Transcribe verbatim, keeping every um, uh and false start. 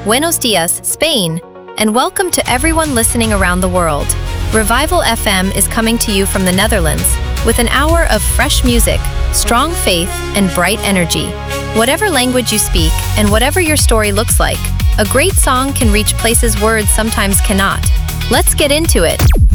Buenos dias, Spain, and welcome to everyone listening around the world. Revival F M is coming to you from the Netherlands with an hour of fresh music, strong faith, and bright energy. Whatever language you speak and whatever your story looks like, a great song can reach places words sometimes cannot. Let's get into it.